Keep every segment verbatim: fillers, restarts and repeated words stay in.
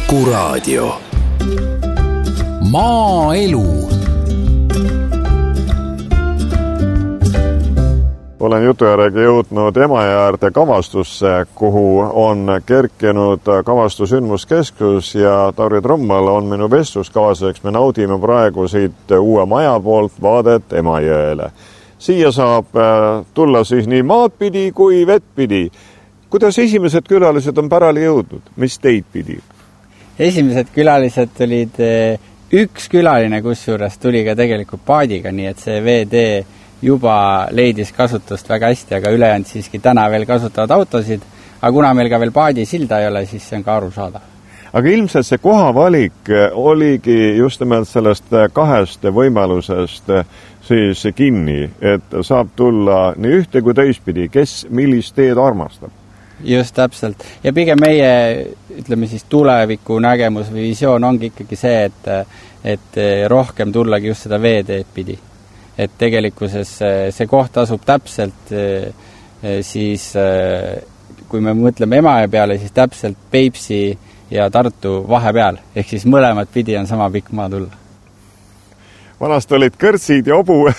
Kuku Raadio. Maaelu. Olen jutujärgi jõudnud Emajõe kavastusse, kuhu on kerkinud kavastusündmuskeskus ja Tauri Trummal on minu vestluskavaseks. Me naudime praegu siit uue maja poolt vaadet Emajõele. Siia saab tulla siis nii maad pidi kui vett pidi. Kuidas esimesed külalised on pärale jõudnud? Mis teid pidi? Esimesed külalised olid üks külaline, kusjuures tuli ka tegelikult paadiga, nii et see veetee juba leidis kasutust väga hästi, aga ülejäänud siiski täna veel kasutavad autosid, aga kuna meil ka veel paadisilda ei ole, siis see on ka aru saada. Aga ilmselt see kohavalik oligi just nimelt sellest kahest võimalusest siis kinni, et saab tulla nii ühte kui teistpidi, kes millist teed armastab. Just täpselt. Ja pigem meie, ütleme siis tuleviku nägemus või visioon ongi ikkagi see, et, et rohkem tullagi just seda veeteed pidi. Et tegelikkuses see koht asub täpselt siis, kui me mõtleme Emajõe peale, siis täpselt Peipsi ja Tartu vahepeal. Ehk siis mõlemad pidi on sama pikk maa tulla. Vanast olid kõrtsid ja obu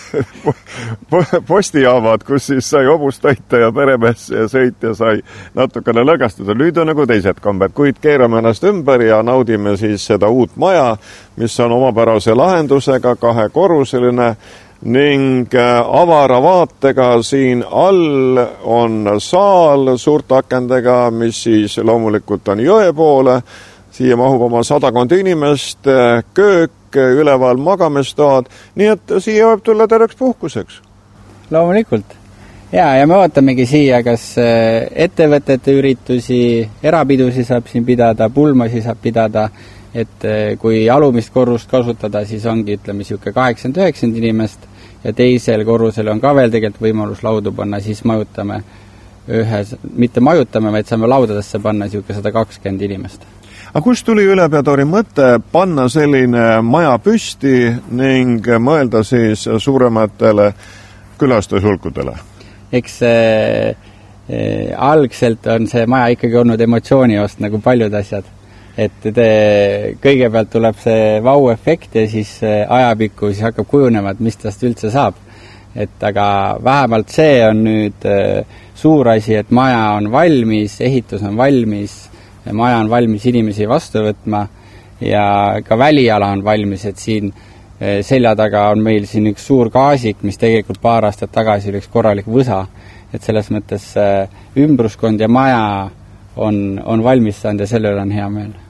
postijaamad, kus siis sai obust toita ja peremees sõit ja sai natukene lõgastada. Nüüd on nagu teised kombed, kuid keerame ennast ümber ja naudime siis seda uut maja, mis on omapärase lahendusega, kahekorruseline ning avara vaatega. Siin all on saal suurte akendega, mis siis loomulikult on jõe poole. Siia mahub oma sadakond inimest, köök, üleval magamistoad, nii et siia võib tulla terveks puhkuseks. Loomulikult. Ja, ja me ootamegi siia, kas ettevõtete üritusi, erapidusi saab siin pidada, pulmasi saab pidada, et kui alumist korrust kasutada, siis ongi, ütleme, siuke kaheksakümmend üheksakümmend inimest ja teisel korrusel on ka veel tegelikult võimalus laudu panna, siis majutame ühes, mitte majutame, vaid saame laudadesse panna siuke sada kakskümmend inimest. Aga kus tuli ülepeatori mõte panna selline maja püsti ning mõelda siis suurematele külastushulkudele? Eks äh, äh, algselt on see maja ikkagi olnud emotsiooniost nagu paljud asjad. Et te, kõigepealt tuleb see vau-efekt ja siis ajapikku siis hakkab kujunema, et mis tast üldse saab. Et aga vähemalt see on nüüd äh, suur asi, et maja on valmis, ehitus on valmis, maja on valmis inimesi vastu võtma ja ka väliala on valmis, et siin selja taga on meil siin üks suur gaasik, mis tegelikult paar aastat tagasi oli üks korralik võsa, et selles mõttes ümbruskond ja maja on, on valmis saanud ja selle üle on hea meel.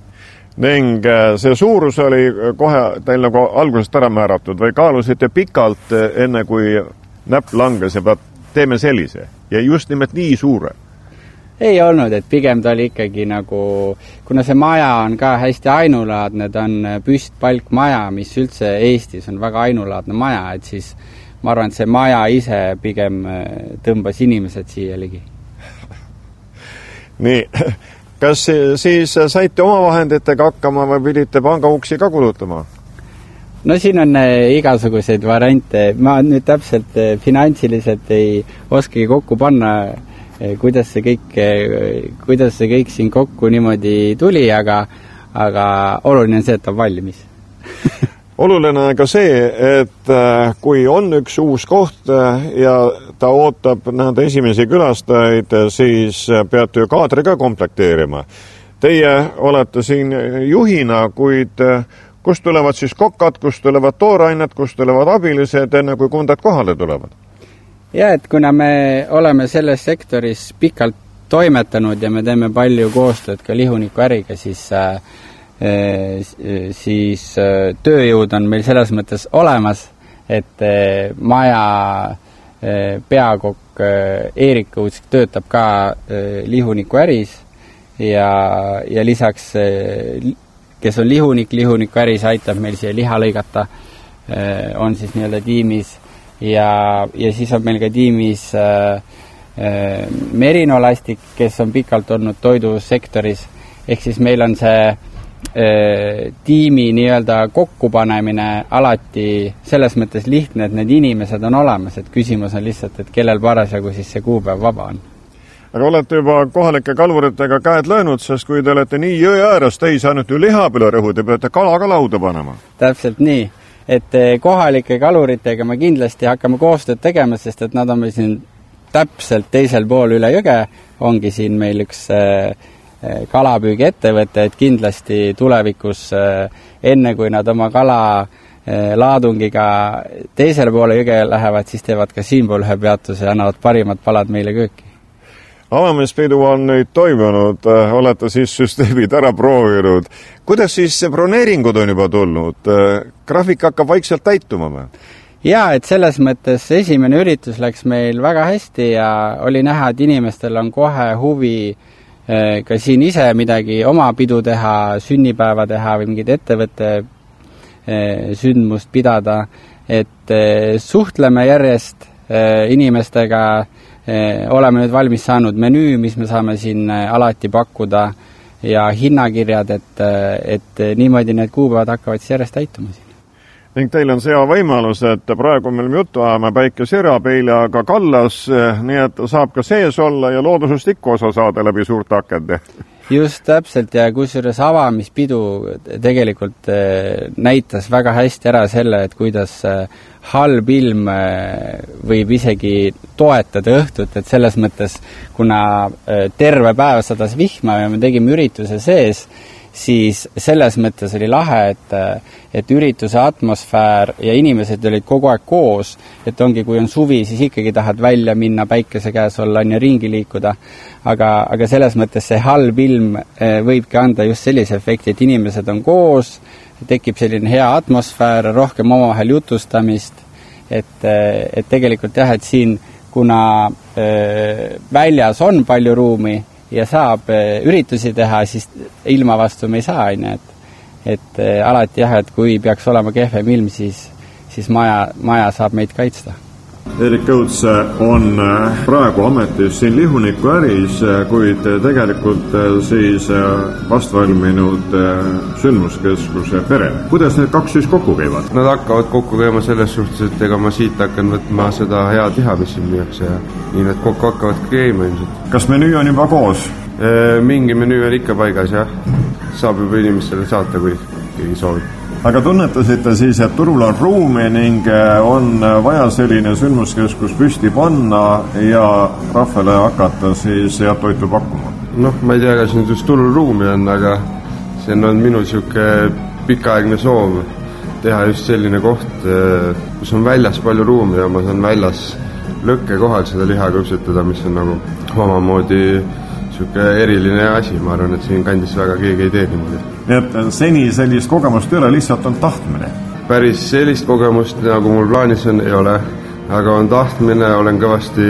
Ning see suurus oli kohe teil nagu algusest ära määratud või kaalusite pikalt enne kui näpp langes ja peab, teeme sellise ja just nimelt nii suure? Ei olnud, et pigem ta oli ikkagi nagu, kuna see maja on ka hästi ainulaadne, ta on püstpalk maja, mis üldse Eestis on väga ainulaadne maja, et siis ma arvan, et see maja ise pigem tõmbas inimesed siia ligi. Nii, kas siis saite oma vahenditega hakkama või pidite pangauksi ka kulutama? No siin on igasuguseid variante. Ma nüüd täpselt finantsiliselt ei oskagi kokku panna, kuidas see kõik, kuidas see kõik siin kokku niimoodi tuli, aga, aga oluline on see, et on valmis. Oluline on ka see, et kui on üks uus koht ja ta ootab näed esimesi külastajaid, siis peate ju kaadri ka komplekteerima. Teie olete siin juhina, kuid kust tulevad siis kokad, kust tulevad toorained, kust tulevad abilised, enne kui kundad kohale tulevad? Ja, et kuna me oleme selles sektoris pikalt toimetanud ja me teeme palju koostööd ka lihuniku äriga, siis, äh, siis äh, tööjõud on meil selles mõttes olemas, et äh, maja äh, peakokk äh, Eerik Uudsik töötab ka äh, lihuniku äris ja, ja lisaks, äh, kes on lihunik, lihuniku äris aitab meil siia liha lõigata, äh, on siis nii-öelda tiimis. Ja, ja siis on meil ka tiimis äh, äh, Merino Lastik, kes on pikalt olnud toidusektoris. Ehk siis meil on see äh, tiimi nii-öelda kokkupanemine alati selles mõttes lihtne, et need inimesed on olemas, et küsimus on lihtsalt, et kellel parasjagu siis see kuupäev vaba on. aga olete juba kohalike kaluritega käed löönud, sest kui te olete nii jõe ääres, te ei saa nüüd ju liha peale rõhu, te peate kala ka lauda panema. Täpselt nii, et kohalike kaluritega me kindlasti hakkame koostööd tegema, sest et nad on meil siin täpselt teisel pool üle jõge, ongi siin meil üks kalapüügi ettevõte, et kindlasti tulevikus enne, kui nad oma kala laadungiga teisele poole jõge lähevad, siis teevad ka siinpool ühe peatuse ja annavad parimad palad meile kööki. Avamispidu on nüüd toimunud, olete siis süsteemid ära proovinud. Kuidas siis broneeringud on juba tulnud? Graafik hakkab vaikselt täituma või? Jaa, et selles mõttes esimene üritus läks meil väga hästi ja oli näha, et inimestel on kohe huvi ka siin ise midagi oma pidu teha, sünnipäeva teha või mingid ettevõtte sündmust pidada, et suhtleme järjest inimestega, oleme nüüd valmis saanud menüü, mis me saame siin alati pakkuda ja hinnakirjad, et, et niimoodi need kuupäevad hakkavad siis järjest täituma siin. Ning teil on see hea võimalus, et praegu meil juttu ajame päike sirab, eile aga kallas, nii et saab ka sees olla ja loodusest ikka osa saada läbi suurt akende. Just täpselt ja kusjuures avamispidu tegelikult näitas väga hästi ära selle, et kuidas halb ilm võib isegi toetada õhtut, et selles mõttes, kuna terve päev sadas vihma ja me tegime ürituse sees, siis selles mõttes oli lahe, et, et ürituse atmosfäär ja inimesed olid kogu aeg koos, et ongi, kui on suvi, siis ikkagi tahad välja minna, päikese käes olla ja ringi liikuda. Aga, aga selles mõttes see halb ilm võibki anda just sellise efekti, et inimesed on koos, tekib selline hea atmosfäär, rohkem omavahel jutustamist, et, et tegelikult jah, et siin, kuna väljas on palju ruumi, ja saab üritusi teha, siis ilma vastu me ei saa, et, et alati jah, et kui peaks olema kehvem ilm, siis, siis maja, maja saab meid kaitsta. Erik Õuts on praegu ametis siin Lihuniku äris, kuid tegelikult siis vastvalminud sündmuskeskuse pere. Kuidas need kaks siis kokku käivad? Nad hakkavad kokku käima selles suhtes, et ega ma siit hakkan võtma seda head liha, mis siin müüakse ja nii need kokku hakkavad käima ilmselt. Kas menüü on juba koos? Mingi menüü on ikka paigas, jah. Saab juba inimestele saata, kui keegi soovib. Aga tunnetasite siis, et turul on ruumi ning on vaja selline sündmuskeskus püsti panna ja rahvale hakata siis head toitu pakkuma? Noh, ma ei tea, kas nüüd just turul ruumi on, aga see on minu siuke pikaaegne soov teha just selline koht, kus on väljas palju ruumi ja ma saan väljas lõkke kohal seda liha kõpsetada, mis on nagu omamoodi siuke eriline asi, ma arvan, et siin kandis väga keegi ei tee niimoodi. Nii et seni sellist kogemust ei ole, lihtsalt on tahtmine? Päris sellist kogemust, nagu mul plaanis on, ei ole, aga on tahtmine, olen kõvasti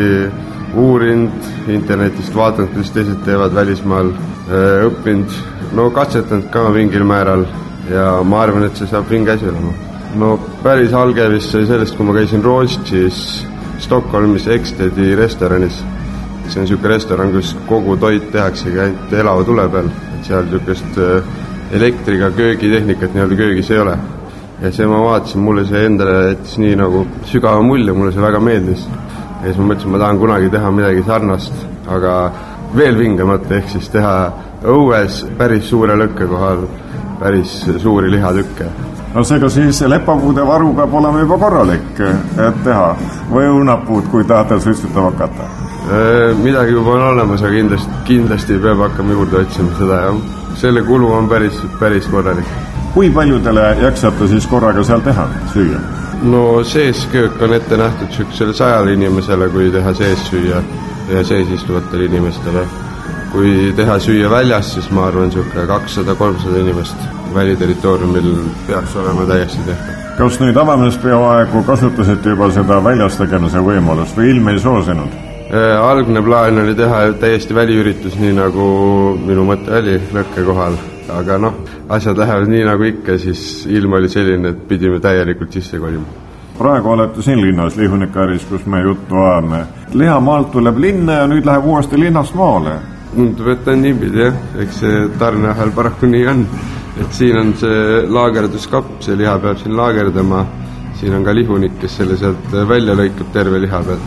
uurinud, internetist vaatanud, kuidas teised teevad välismaal, õppinud, no katsetanud ka mingil määral ja ma arvan, et see saab vinge asi olema. No päris algevist sai sellest, kui ma käisin Rootsis Stockholmis Ekstedi restoranis. See on niisugune restoran, kus kogu toit tehaksegi ainult elava tule peal, et seal niisugust elektriga köögitehnikat nii-öelda köögis ei ole. Ja see ma vaatasin, mulle see endale jättis nii nagu sügava mulje, mulle see väga meeldis. Ja siis ma mõtlesin, ma tahan kunagi teha midagi sarnast, aga veel vingemat, ehk siis teha õues päris suure lõkke kohal päris suuri lihatükke. No seega siis lepapuude varu peab olema juba korralik, et teha või õunapuud, kui tahate suitsutama hakata? Midagi juba on olemas, aga kindlasti, kindlasti peab hakkama juurde otsima seda ja selle kulu on päris, päris korralik. Kui paljudele jaksate siis korraga seal teha, süüa? No sees köök on ette nähtud sükksele sajale inimesele, kui teha sees süüa ja sees istuvatele inimestele. Kui teha süüa väljas, siis ma arvan sükke kakssada kolmsada inimest väliterritooriumil peaks olema täiesti tehtud. Kas nüüd avamispeoaegu kasutasite juba seda väljas tegemise võimalust või ilm ei soosinud? Algne plaan oli teha täiesti väliüritus, nii nagu minu mõte oli lõkke kohal, aga noh, asjad lähevad nii nagu ikka, siis ilm oli selline, et pidime täielikult sisse kolima. Praegu olete siin linnas Lihunikaäris, kus me juttu ajame. Lihamaalt tuleb linna ja nüüd läheb uuesti linnast maale. Tundub, et on niipidi, jah. Eks see tarneahel paraku nii on, et siin on see laagerduskapp, see liha peab siin laagerdama. Siin on ka lihunik, kes selle sealt välja lõikab terve liha pealt.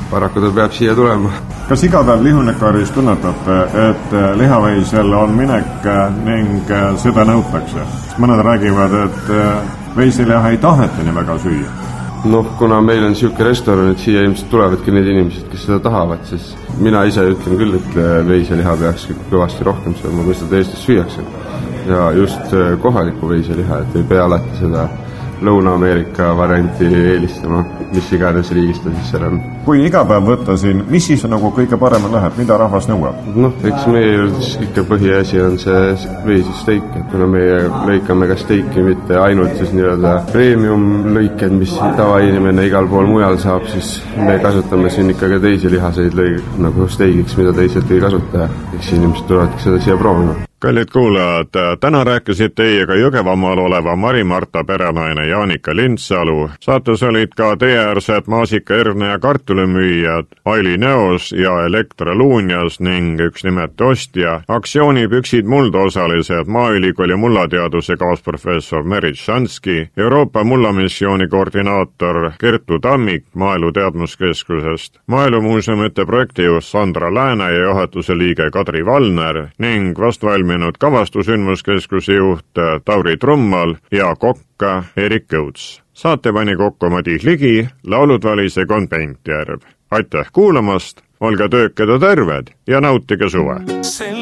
paraku ta peab siia tulema. Kas iga päev Lihunekaris tunnetate, et lihaveisel on minek ning seda nõutakse? Mõned räägivad, et veiseliha ei taheta nii väga süüa. Noh, kuna meil on siuke restoran, et siia ilmselt tulevadki need inimesed, kes seda tahavad, siis mina ise ütlen küll, et veiseliha peaks kõvasti rohkem sööma, kui seda Eestis süüakse. Ja just kohaliku veiseliha, et ei pea alati seda Lõuna-Ameerika varianti eelistama, mis iganes riigist ta siis seal on. Kui iga päev võtta siin, mis siis nagu kõige paremalt läheb, mida rahvas nõuab? Noh, eks meie juures ikka põhiasi on see veisisteik, et kuna meie lõikame ka steiki, mitte ainult siis nii-öelda premium lõiked, mis tavainimene igal pool mujal saab, siis me kasutame siin ikka ka teisi lihaseid lõik, nagu steigiks, mida teised ei kasuta, eks inimesed tulevadki seda siia proovima. Kallid kuulajad, täna rääkisid teiega Jõgevamaal oleva Mari-Marta perenaine Jaanika Lindsalu. Saates olid ka teeäärsed maasika, erne ja kartulimüüjad Aili Neos ja Elektra Luunjas ning üks nimete ostja. Aktsioonipüksid mulda osalised Maaülikooli mullateaduse kaasprofessor Merit Šanski, Euroopa mullamissiooni koordinaator Kertu Tammik Maaelu Teadmuskeskusest, Maaelumuuseumite projektijuht Sandra Lääne ja juhatuse liige Kadri Valner ning vastvalmi Minud kavastusündmuskeskuse juht Tauri Trummal ja kokka Erik Kõuts. Saate pani kokku Madis Ligi, laulud valis Egon Pentjärv. Aitäh kuulamast, olge tööked ja terved ja nautige suve!